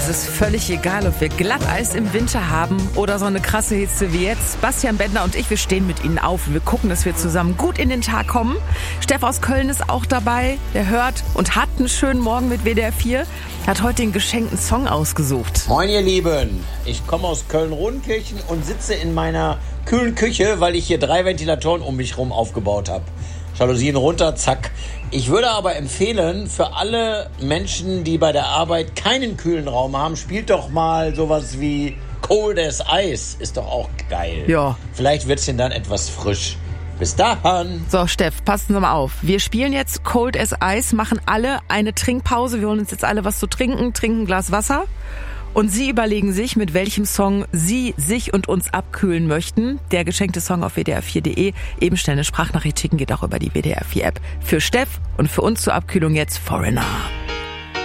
Es ist völlig egal, ob wir Glatteis im Winter haben oder so eine krasse Hitze wie jetzt. Bastian Bendner und ich, wir stehen mit Ihnen auf. Wir gucken, dass wir zusammen gut in den Tag kommen. Steff aus Köln ist auch dabei. Der hört und hat einen schönen Morgen mit WDR 4. Er hat heute den geschenkten Song ausgesucht. Moin ihr Lieben, ich komme aus Köln-Rodenkirchen und sitze in meiner kühlen Küche, weil ich hier 3 Ventilatoren um mich rum aufgebaut habe. Jalousien runter, zack. Ich würde aber empfehlen, für alle Menschen, die bei der Arbeit keinen kühlen Raum haben, spielt doch mal sowas wie Cold as Ice. Ist doch auch geil. Ja. Vielleicht wird's denn dann etwas frisch. Bis dahin. So, Steff, passen Sie mal auf. Wir spielen jetzt Cold as Ice, machen alle eine Trinkpause. Wir holen uns jetzt alle was zu trinken, trinken ein Glas Wasser. Und Sie überlegen sich, mit welchem Song Sie sich und uns abkühlen möchten. Der geschenkte Song auf wdr4.de. Eben schnell eine Sprachnachricht schicken, geht auch über die WDR 4 App. Für Steff und für uns zur Abkühlung jetzt Foreigner.